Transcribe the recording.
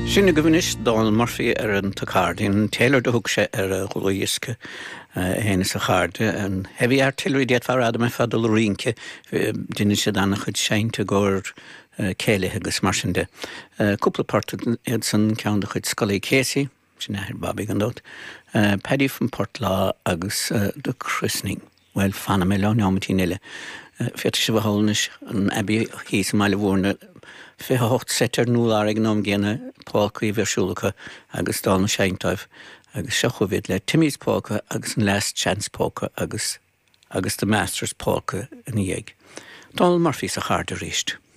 Sinna go bhfunis Donald Murphy ar an tacardín, Taylor de Hook sé ar a ghuiisce héana sa charde, an heavy artillery diet far adam e fadal rínce, dinne sé anna chud seinte gor céile agus marsinde. Cúpla part san ceann de chud scolaí Casey, sin ahir Bobby gandot, Paddy from Portlaw agus de christening. Well, fanna me lá neamatíile. Fiat sé bhálnis an abi hís meile bhórna fé hocht setar núl arig nom géna pácaí bhersúlacha agus dána seintaibh agus seochuvid le Timmy's páca agus an Last Chance páca agus the Masters páca in dhéag. Donald Murphy sa charde ríist.